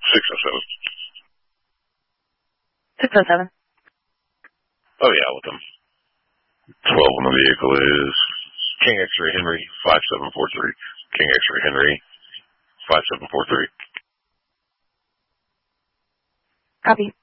607. 607. Oh, yeah, with them. 12 on the vehicle is King X-Ray Henry 5743. King X-Ray Henry 5743. Copy.